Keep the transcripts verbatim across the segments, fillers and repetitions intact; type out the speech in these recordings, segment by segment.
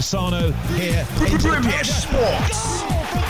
Bassano here in Premier Sports.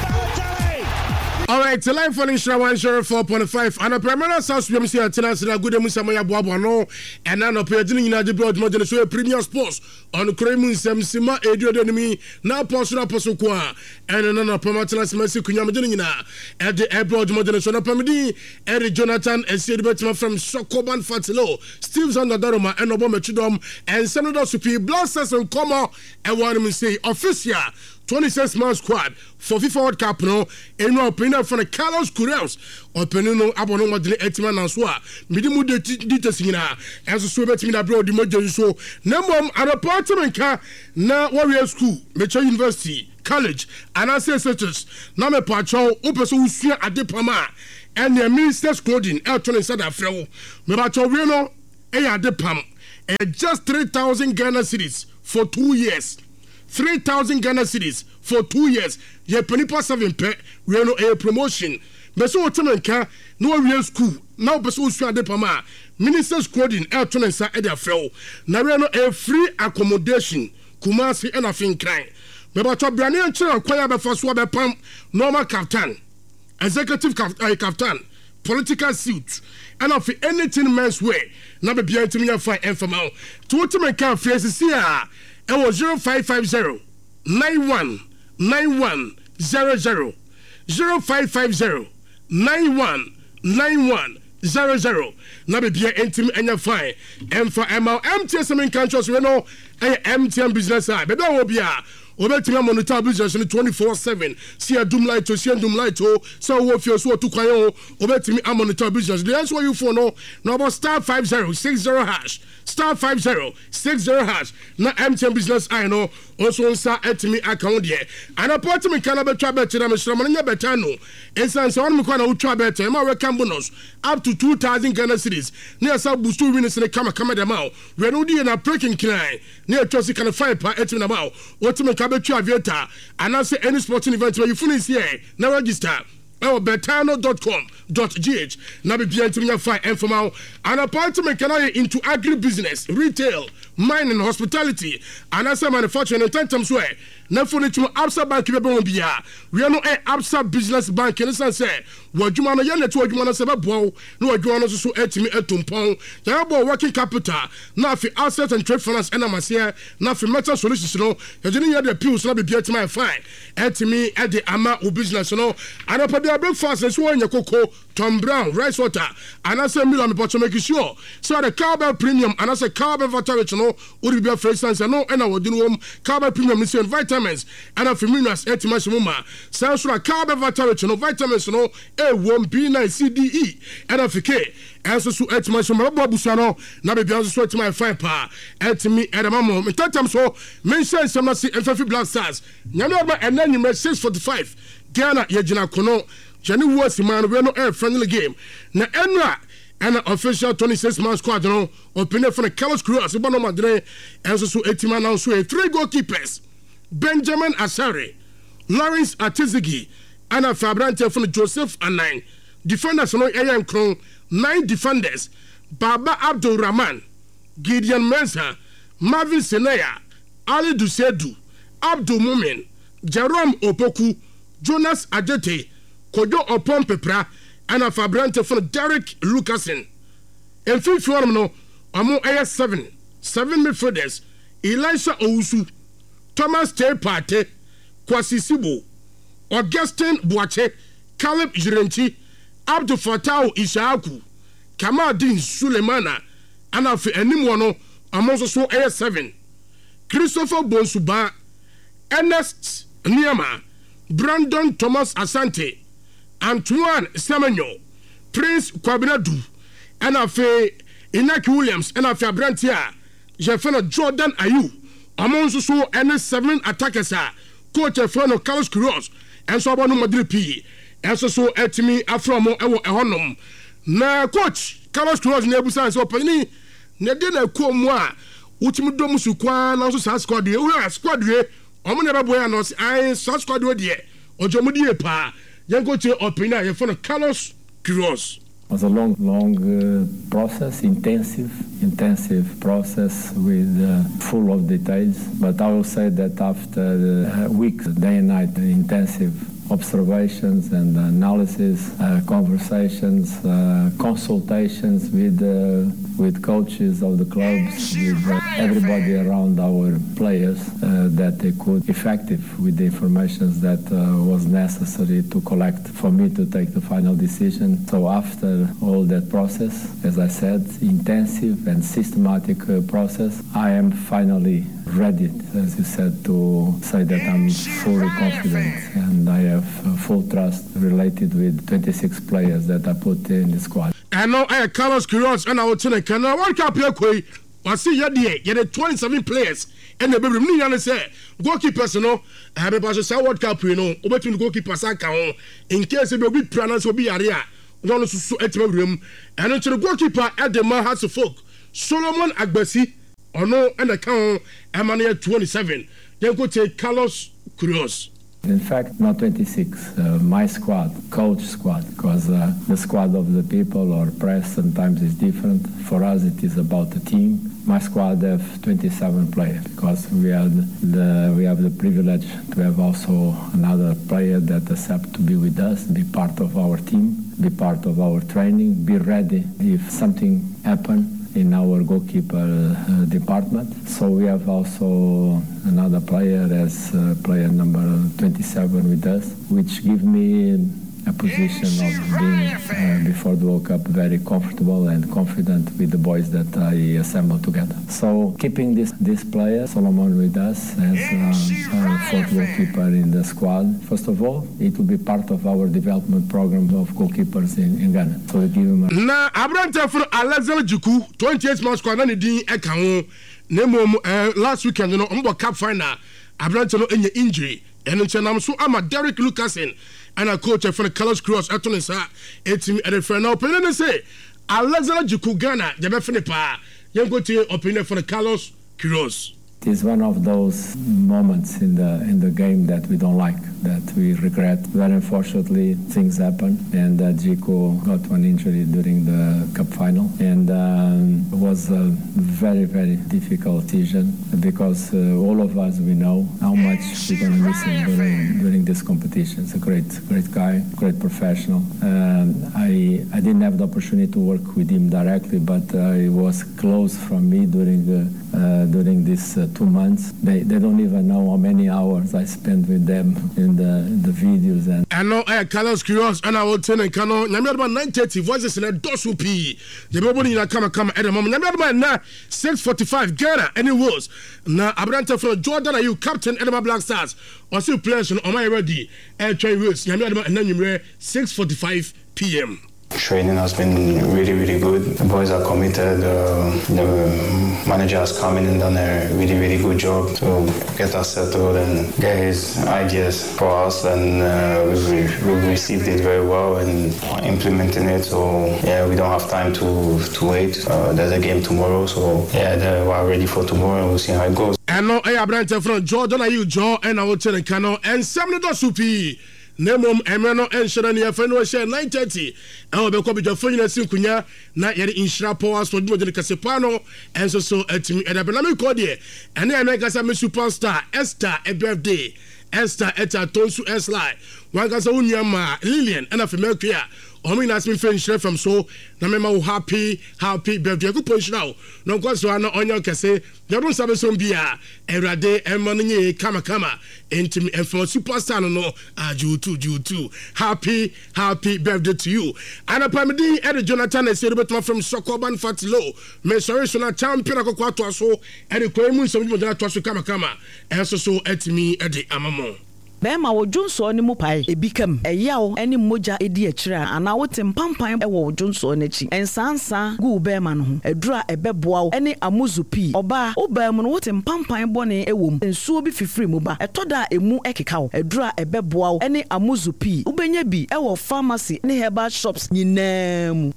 All right, the line for Insha one zero four point five. And a permanent South Sudan see a tenant in a good Musamaya Buabano and an operating in the broad modern show Premier Sports on Kremun Samsima, Adrian Enemy, now Postura Posukwa, and another permanent Mercy Kunyamadina at the airport modern show Pamidi, Eric Jonathan and Sid Betman from Sokoban Fatilo, Steve Zandaroma and Obama Chudom, and Senator Supi Blasters and Coma, and one of say official. twenty-six man squad for FIFA World Cup no eno opinion from the Carlos Queiroz opinion no abono modele etima na so a midimu de details nyina enso so betimi na bro di mojo so na mom an apartment ka na warrior school Mecha University College and ancestors na me pacho opeso usua adepama and the minister's clothing elton inside afrewo me pacho we no e adepam e just three thousand Ghana cedis for two years. three thousand Ghana cedis for two years. Ye penipa seven pe, we no a promotion. Beso otemenka, no real school. Now beso usua de pama. Minister's clothing, Elton and Sa Edia Fro. Na we no a free accommodation. Kumasi and a fin crying. Meba to brani and chira kwaya be first wabe pam. Normal captain. Executive captain. Political suit. And of anything men's way. Na be behind to me a fine informal. To otemenka phrase here. It was zero five five zero nine one nine one zero zero zero five five zero nine one nine one zero zero. Now be be intim enya fine. And for M T S M countries we know M T M business side. Baby will be a obetimi monitor business twenty-four seven. See a doom light to see a doom light to so wo feel so to kwayo obetimi monitor business. The answer you for no no about star five zero six zero hash. Star five zero six zero hash. Na M T M business I know also sa etimi account there. And apartment can be try better na Mister Manya betano. Instance on me kwa na utwa better. Ma welcome bonus up to two thousand Ghana cedis. Near sa boost two winners in the kama kama dem out. We no dey na breaking client. Near trust can five pa etimi na ba. What me ka betu aviator. And I say any sporting event where you finish here. Now register. Oh, betano dot com dot g h. Now be behind to me fine informal. An apartment can I into agribusiness, retail, mining, hospitality, and as a manufacturing and ten times way. Now for the Absa Bank Bia. We are no a Absa Business Bank in the sense say what you want to yell to what you want to say about no what you want to so at me at Tumpong. They are about working capital, now for assets and trade finance and amasia, now for metal solutions. You know, you're doing the pills, not be behind to my fine. At me at the Ama business, you know, and up their breakfast and so on your cocoa, Tom Brown, rice water, and I say million but to make sure. So the carbon premium and I say carbon vitality, you know, would be a fresh sense and no, and I would do carbon premium is vitamins and of minerals eight mama. Sounds like carbon vitality, no vitamins, no A one B nine C D E and of K. Answer to eight months from Babusano, now be beyond sweat to my fine power. And to me at a moment, in that time so mention some not see and fifty blood stars. Yamaba and then you made six forty five. Ghana Yajina Kono, Jenny was man, we no air friendly game. Na Enra and an official twenty-six man squad, no, opinion from the Carlos Queiroz, Bono Madre, and so eighty man now, so three goalkeepers. Benjamin Asare, Lawrence Atizigi, Anna Fabrante from Joseph and nine. Defenders no Ayan Kron, nine defenders. Baba Abdul Rahman, Gideon Mensah, Marvin Senaya, Ali Dusedu, Abdul Mumin, Jerome Opoku, Jonas Adete, Kojo Opon Pepra, Anna Fabrante from Derek Lucasen. And fifth one no, Amo A S seven, seven midfielders, Elisha Owusu, Thomas T. Pate, Kwasi Sibo, Augustin Boache, Caleb Jirenchi, Abdul Fatah Ishaaku, Kamadin Sulemana, and Afi Enimono, among so A S seven, Christopher Bonsuba, Ernest Niama, Brandon Thomas Asante, Antoine Semenyo, Prince Kwabinadu, and Afi Inaki Williams, and Afi Abrantia, Jeffena Jordan Ayu. Among so any seven attackers are coach a friend of Carlos Queiroz and so about no Madrid P. And so so at me afro mo ewo ehonum. Na coach Carlos Queiroz nebusan so pani ne de na kom a utimi dom su kwa na so sa squad we we squad we omo ne beboy na so ai sa squad we de ojomudi e pa yen coach opinion ye friend Carlos Queiroz. It was a long, long uh, process, intensive, intensive process with uh, full of details. But I will say that after uh, weeks, day and night, intensive observations and analysis, uh, conversations, uh, consultations with uh, with coaches of the clubs, with uh, everybody around our players, uh, that they could effective with the information that uh, was necessary to collect for me to take the final decision. So after all that process, as I said, intensive and systematic uh, process, I am finally ready, as you said, to say that I'm fully confident and I have uh, full trust related with twenty-six players that I put in the squad. And now I Carlos Queiroz and I will tell you, can I work up here quick? I see you there, you had twenty-seven players and the baby me and say goalkeepers, you know, I have a bunch of World Cup, you know, between goalkeepers I can in case it will be pronounced will be area. One of the at my room and into the goalkeeper at the Mahas of Folk, Solomon Agbesi, or no, and the count Emmanuel twenty-seven. Then go take Carlos Queiroz. In fact, not twenty-six, uh, my squad, coach squad, because uh, the squad of the people or press sometimes is different. For us, it is about the team. My squad have twenty-seven players because we have the we have the privilege to have also another player that accept to be with us, be part of our team, be part of our training, be ready if something happens in our goalkeeper uh, department. So we have also another player as uh, player number twenty-seven with us, which give me a position of being uh, before the World Cup very comfortable and confident with the boys that I assembled together. So keeping this this player, Solomon, with us as uh, uh, fourth goalkeeper in the squad, first of all, it will be part of our development program of goalkeepers in, in Ghana. So we give him a... Na Abranta for Alexander Juku, twenty-eight months squad, and the Ekao, Nemo last weekend, you know, on Cup final, Abranta no any injury, and it's an so I'm a Derek Lucasen. And a coach for the Carlos Queiroz at Tunisia, it's me at the friend. Opinion and say, Alexander Juku Ghana, the Befinipa, young go to opinion for the Carlos Queiroz. It is one of those moments in the in the game that we don't like, that we regret. Very unfortunately, things happen, and uh, Jiku got one injury during the cup final, and um, it was a very, very difficult decision because uh, all of us, we know how much we're going to miss him during, during this competition. He's a great, great guy, great professional. Um, I I didn't have the opportunity to work with him directly, but uh, it was close from me during the, uh, during this uh, two months. They they don't even know how many hours I spent with them in the in the videos. And I know I Carlos Queiroz and I will tell you, Kano, Nyame about nine thirty voices in a dosu P. The people in a come come at the moment. Nyame about na six forty-five Ghana and it was na Abranta from Jordan. Are you captain Edema Black Stars? Or still players on my ready? And try wheels. Nyame about nine six forty-five p m. Training has been really, really good. The boys are committed. Uh, the manager has come in and done a really, really good job to get us settled and get his ideas for us. And uh, we've, we've received it very well and implementing it. So, yeah, we don't have time to, to wait. Uh, there's a game tomorrow. So, yeah, we're ready for tomorrow and we'll see how it goes. And now, I am from Jordan. Are you Joe? And I will tell you, Kano, and seven Dosupi. Nemom Emeno and Sharani Afeno share nine thirty. I will be copy the phone in Sinkunya, not yet in Shra Powers for Jimmy Casipano, and so so at me at a Benami Codie. And then I got some superstar Esther a birthday. Esther Etta Tonsu Esli. One got a Unyama Lillian and a female clear. Omi has been finished from so na mema happy happy birthday ku push now no go so na onyo kese you don't sabe so bia erade emane kama kama intim and for superstar no no ajutu jutu happy happy birthday to you and a pamedi Eddie Jonathan is betma from Sokoban Fatilo me sorry so na champion akoko ato so Eddie kwemu so mo to so kama kama enso so etimi Eddie amamo Bema wo Junso ni mu pai ebikam eyawo eni moja edi akira ana wote mpampan e wo Junso n'echi ensansa gu bema no ho edura ebeboa eni amuzupi oba obam no wote mpampan bone ewom ensuo bi fifiri mu ba etoda emu ekeka edura ebeboa eni amuzupi ubenya bi e wo pharmacy ne herbal shops nyinam.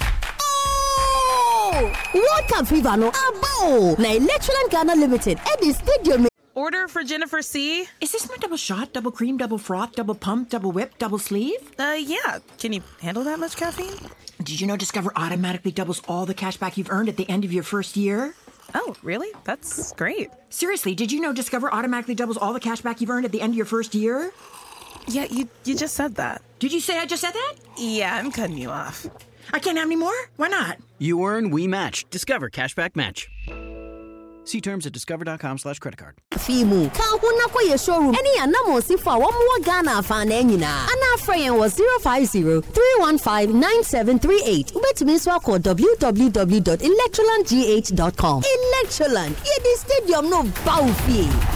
Oh, World Cup fever no abo na Electroland Ghana Limited at the stadium. Order for Jennifer C. Is this my double shot, double cream, double froth, double pump, double whip, double sleeve? Uh, yeah. Can you handle that much caffeine? Did you know Discover automatically doubles all the cash back you've earned at the end of your first year? Oh, really? That's great. Seriously, did you know Discover automatically doubles all the cash back you've earned at the end of your first year? Yeah, you you just said that. Did you say I just said that? Yeah, I'm cutting you off. I can't have any more? Why not? You earn, we match. Discover Cashback Match. See terms at discover.com slash credit card. Fimu, Kahuna Koya showroom. Any anamo sifa one more Ghana fan enina. Anna Frayan was zero five zero three one five nine seven three eight. Ubet me so call w w w dot electroland g h dot com. Electroland, yeah, the stadium no bow fee.